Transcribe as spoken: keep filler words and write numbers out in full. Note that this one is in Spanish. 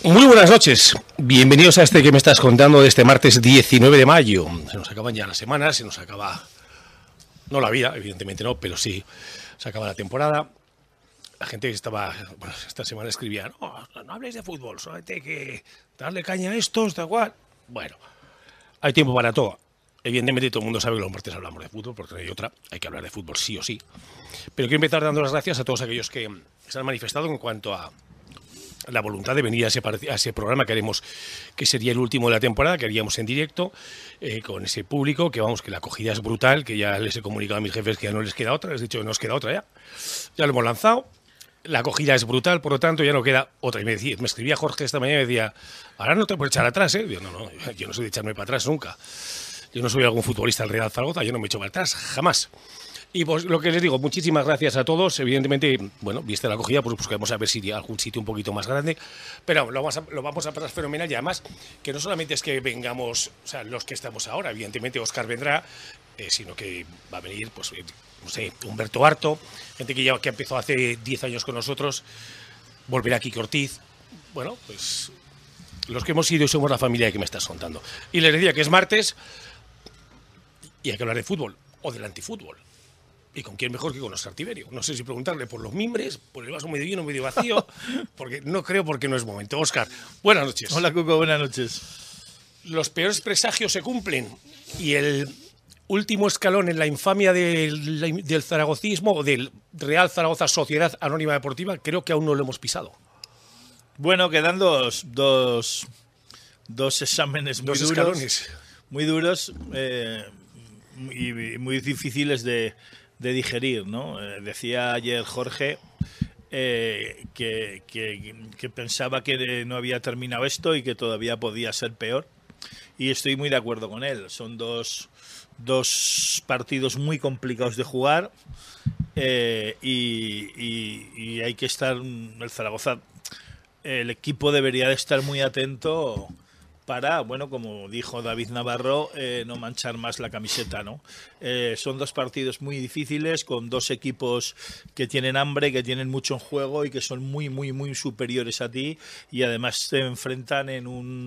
Muy buenas noches, bienvenidos a este que me estás contando de este martes diecinueve de mayo. Se nos acaban ya las semanas, se nos acaba, no la vida, evidentemente no, pero sí, se acaba la temporada. La gente que estaba, bueno, esta semana escribía, no, no habléis de fútbol, solamente hay que darle caña a estos, da igual. Bueno, hay tiempo para todo. Evidentemente todo el mundo sabe que los martes hablamos de fútbol, porque no hay otra, hay que hablar de fútbol sí o sí. Pero quiero empezar dando las gracias a todos aquellos que se han manifestado en cuanto a la voluntad de venir a ese, a ese programa que haremos, que sería el último de la temporada, que haríamos en directo, eh, con ese público, que vamos, que la acogida es brutal, que ya les he comunicado a mis jefes que ya no les queda otra, les he dicho que no os queda otra ya, ya lo hemos lanzado, la acogida es brutal, por lo tanto ya no queda otra. Y me, decía, me escribía Jorge esta mañana y me decía, ahora no te puedes echar atrás, ¿eh? Yo, no, no, yo no soy de echarme para atrás nunca, yo no soy algún futbolista del Real Zaragoza, yo no me echo para atrás, jamás. Y pues lo que les digo, muchísimas gracias a todos. Evidentemente, bueno, viste la acogida, pues buscaremos a ver si hay algún sitio un poquito más grande. Pero lo vamos a, lo vamos a pasar fenomenal. Y además, que no solamente es que vengamos, o sea, los que estamos ahora, evidentemente Óscar vendrá, eh, sino que va a venir, pues, eh, no sé, Humberto Harto, gente que ya que empezó hace diez años con nosotros, volverá Kiko Ortiz. Bueno, pues los que hemos ido somos la familia que me estás contando. Y les decía que es martes y hay que hablar de fútbol o del antifútbol. ¿Y con quién mejor que con Óscar Tiberio? No sé si preguntarle por los mimbres, por el vaso medio lleno, medio vacío, porque no creo porque no es momento. Óscar, buenas noches. Hola, Cuco, buenas noches. Los peores presagios se cumplen y el último escalón en la infamia del, del zaragocismo o del Real Zaragoza Sociedad Anónima Deportiva creo que aún no lo hemos pisado. Bueno, quedan dos, dos, dos exámenes muy dos duros, escalones. muy duros eh, y muy difíciles de... de digerir, ¿no? Eh, decía ayer Jorge eh, que, que, que pensaba que no había terminado esto y que todavía podía ser peor. Y estoy muy de acuerdo con él. Son dos, dos partidos muy complicados de jugar eh, y, y, y hay que estar... El Zaragoza, el equipo debería de estar muy atento para, bueno, como dijo David Navarro, eh, no manchar más la camiseta, ¿no? Eh, son dos partidos muy difíciles, con dos equipos que tienen hambre, que tienen mucho en juego y que son muy, muy, muy superiores a ti y además se enfrentan en un